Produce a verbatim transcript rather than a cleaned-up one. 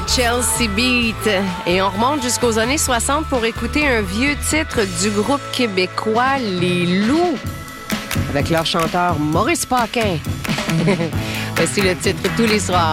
Chelsea Beat. Et on remonte jusqu'aux années soixante pour écouter un vieux titre du groupe québécois Les Loups, avec leur chanteur Maurice Paquin. Voici le titre Tous les soirs.